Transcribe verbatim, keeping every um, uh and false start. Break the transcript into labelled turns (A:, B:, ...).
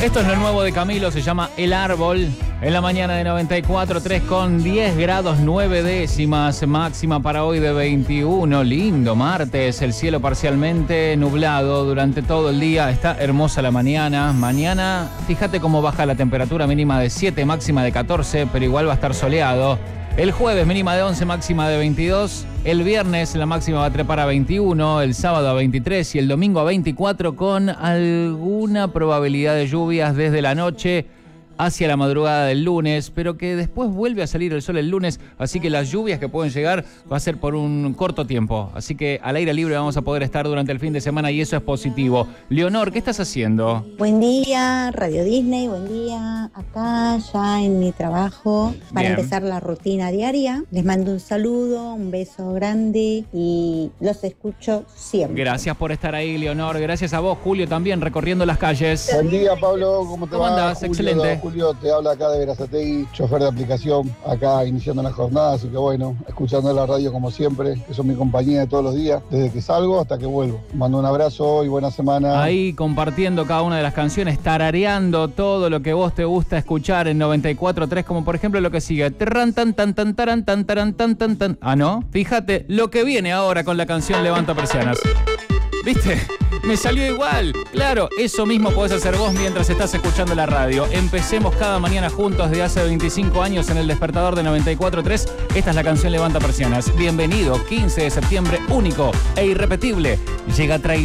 A: Esto es lo nuevo de Camilo, se llama El Árbol. En la mañana de noventa y cuatro punto tres con diez grados nueve décimas, máxima para hoy de veintiuno. Lindo martes, el cielo parcialmente nublado durante todo el día. Está hermosa la mañana. Mañana, fíjate cómo baja la temperatura, mínima de siete, máxima de catorce, pero igual va a estar soleado. El jueves mínima de once, máxima de veintidós. El viernes la máxima va a trepar a veintiuno, el sábado a veintitrés y el domingo a veinticuatro, con alguna probabilidad de lluvias desde la noche hacia la madrugada del lunes, pero que después vuelve a salir el sol el lunes, así que las lluvias que pueden llegar va a ser por un corto tiempo. Así que al aire libre vamos a poder estar durante el fin de semana y eso es positivo. Leonor, ¿qué estás haciendo?
B: Buen día, Radio Disney, buen día. Acá ya en mi trabajo para
A: Bien.
B: empezar la rutina diaria. Les mando un saludo, un beso grande y los escucho siempre.
A: Gracias por estar ahí, Leonor. Gracias a vos, Julio, también recorriendo las calles.
C: Buen día, Pablo, ¿cómo te
A: ¿Cómo
C: va?
A: andás?
C: Julio,
A: Excelente.
C: Julio, te habla acá de Verazategui, chofer de aplicación, acá iniciando la jornada, así que bueno, escuchando la radio como siempre, que son mi compañía de todos los días, desde que salgo hasta que vuelvo. Mando un abrazo y buena semana.
A: Ahí compartiendo cada una de las canciones, tarareando todo lo que vos te gusta escuchar en noventa y cuatro punto tres, como por ejemplo lo que sigue. Tarran, tan, tan, tan, taran, tan, taran, tan, tan, tan. Ah, ¿no? Fíjate lo que viene ahora con la canción Levanta Persianas. ¿Viste? Me salió igual. Claro, eso mismo podés hacer vos mientras estás escuchando la radio. Empecemos cada mañana juntos desde hace veinticinco años en el despertador de noventa y cuatro punto tres. Esta es la canción Levanta Persianas. Bienvenido, quince de septiembre, único e irrepetible. Llega Traición.